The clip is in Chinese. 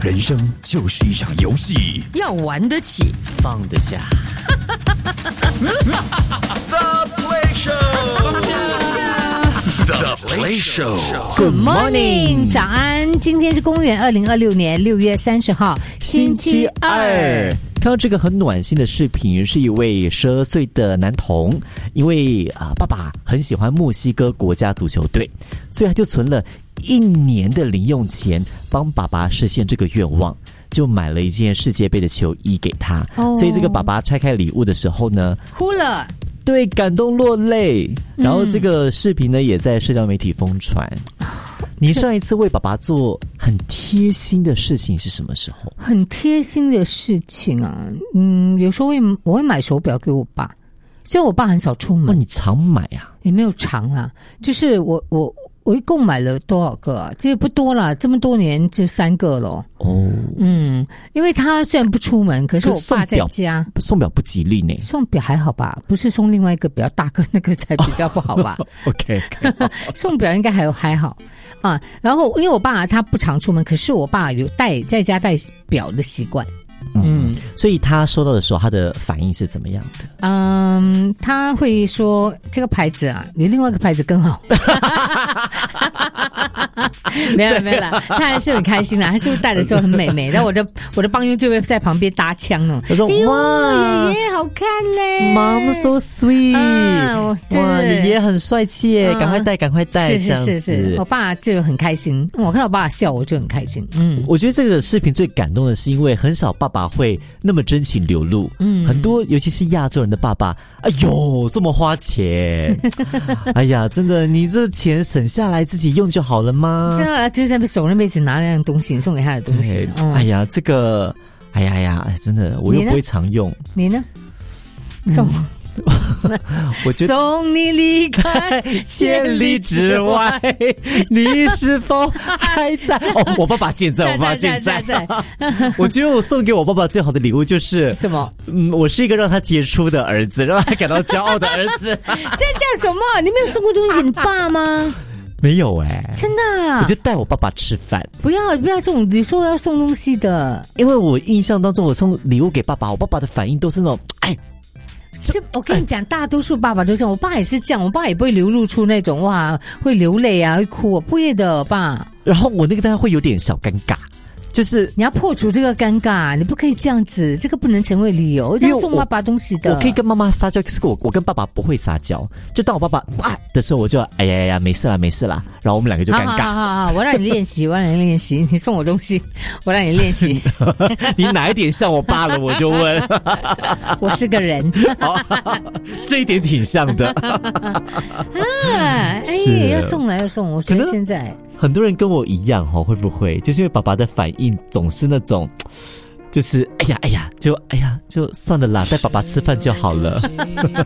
人生就是一场游戏， 要玩得起， 放得下。 The Play Show，The Play Show。Good morning， 早安！今天是公元2026年6月30号，星期二。 看到这个很暖心的视频，是一位12岁的男童，因为爸爸很喜欢墨西哥国家足球队，所以他就存了1年的零用钱，帮爸爸实现这个愿望，就买了一件世界杯的球衣给他。所以这个爸爸拆开礼物的时候呢， 哭了。 对，感动落泪。然后这个视频呢，也在社交媒体疯传。你上一次为爸爸做很贴心的事情是什么时候？ 很贴心的事情啊，有时候我会买手表给我爸，虽然我爸很少出门。 你常买啊？ 也没有常啦，就是我一共买了多少个啊？这也不多啦，这么多年就3个咯。 哦， 因为他虽然不出门，可是我爸在家。 送表不吉利呢？ 送表还好吧，不是送另外一个比较大个那个才比较不好吧 ？OK， 送表应该还好啊。然后因为我爸他不常出门，可是我爸有在家带表的习惯。 所以他收到的时候，他的反应是怎么样的？ 他会说这个牌子啊，比另外一个牌子更好。没有了，他还是很开心啦，还是会戴的时候很美。然后我的帮佣就会在旁边搭腔呢。 他说：“哇， 爷爷好看嘞 ，Mom so sweet，哇，爷爷很帅气耶，赶快戴， 是，我爸就很开心。我看到我爸笑，我就很开心。 我觉得这个视频最感动的是，因为很少爸爸会那么真情流露。很多尤其是亚洲人的爸爸，哎呦，这么花钱，哎呀，真的，你这钱省下来自己用就好了吗？ 对啊，就在手那边一直拿那样东西送给他的东西。 哎呀，这个，哎呀，真的，我又不会常用。 你呢？送。 我觉得送你离开千里之外，你是否还在？我爸爸健在，我爸爸健在。我觉得我送给我爸爸最好的礼物就是什么？ 我是一个让他杰出的儿子，让他感到骄傲的儿子。 这叫什么？你没有送过东西给你爸吗？ 没有真的啊！ 我就带我爸爸吃饭。不要这种，你说要送东西的， 因为我印象当中，我送礼物给爸爸，我爸爸的反应都是那种我跟你讲，大多数爸爸都这样，我爸也是这样，我爸也不会流露出那种哇会流泪啊，会哭啊，不会的爸。然后我那个当然会有点小尴尬。就是你要破除这个尴尬，你不可以这样子，这个不能成为理由。要送爸爸东西的， 我可以跟妈妈撒娇，可是我跟爸爸不会撒娇。就当我爸爸的时候，我就哎呀，没事啦，然后我们两个就尴尬。 好，我让你练习，你送我东西，我让你练习。 你哪一点像我爸了？我就问。 我是个人， 这一点挺像的。 要送，我觉得现在。 很多人跟我一样会不会就是因为爸爸的反应总是那种，就是哎呀，就算了啦，带爸爸吃饭就好了。